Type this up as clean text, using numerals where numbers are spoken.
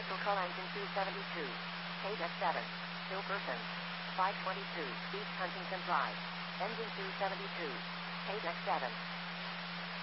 Vehicle engine 272. KDEX 7. Still person. 522 East Huntington Drive. Engine 272. KDEX 7.